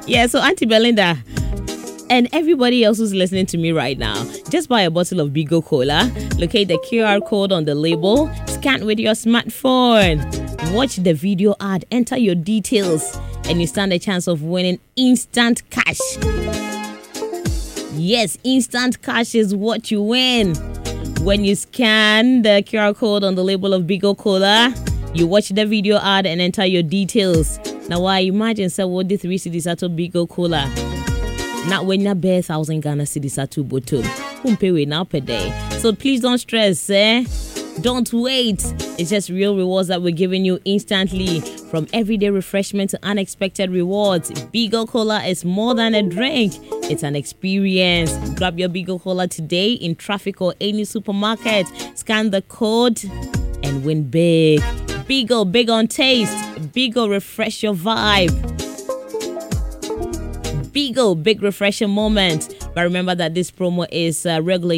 Yeah, so Auntie Belinda and everybody else who's listening to me right now, just buy a bottle of Bigo Cola, locate the QR code on the label, scan with your smartphone, watch the video ad, enter your details, and you stand a chance of winning instant cash. Yes, instant cash is what you win. When you scan the QR code on the label of Bigo Cola, you watch the video ad and enter your details. Now, I imagine, say, what the 3 cities at Bigo Cola. Not when you bear 1,000 Ghana cedis at 2 bottle. Won't pay way now per day. So please don't stress, eh? Don't wait. It's just real rewards that we're giving you instantly. From everyday refreshment to unexpected rewards, Bigo Cola is more than a drink. It's an experience. Grab your Bigo Cola today in traffic or any supermarket. Scan the code and win big. Bigo, big on taste. Bigo, refresh your vibe. Bigo, big refreshing moment. But remember that this promo is regular.